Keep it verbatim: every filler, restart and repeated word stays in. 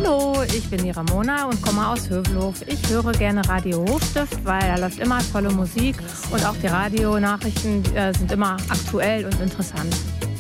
Hallo, ich bin die Ramona und komme aus Hövelhof. Ich höre gerne Radio Hochstift, weil da läuft immer tolle Musik und auch die Radionachrichten äh, sind immer aktuell und interessant.